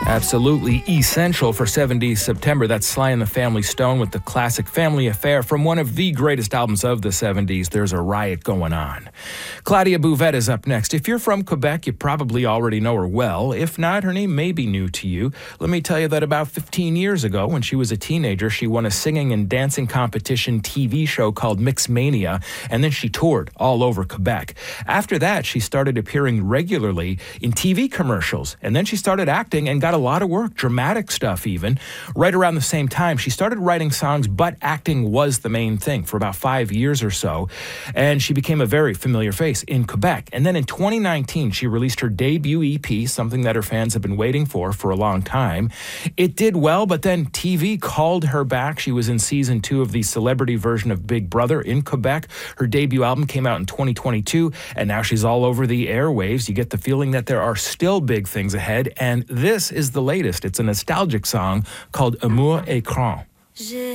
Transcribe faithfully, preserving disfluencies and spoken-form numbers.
Absolutely essential for seventies September. That's Sly and the Family Stone with the classic Family Affair from one of the greatest albums of the seventies. There's a riot going on. Claudia Bouvette is up next. If you're from Quebec, you probably already know her well. If not, her name may be new to you. Let me tell you that about fifteen years ago, when she was a teenager, she won a singing and dancing competition T V show called Mixmania, and then she toured all over Quebec. After that, she started appearing regularly in T V commercials, and then she started acting and got a lot of work, dramatic stuff even. Right around the same time, she started writing songs, but acting was the main thing for about five years or so, and she became a very familiar face in Quebec. And then in twenty nineteen, she released her debut E P, something that her fans have been waiting for for a long time. It did well, but then T V called her back. She was in season two of the celebrity version of Big Brother in Quebec. Her debut album came out in twenty twenty-two, and now she's all over the airwaves. You get the feeling that there are still big things ahead, and this is the latest. It's a nostalgic song called Amour Écran.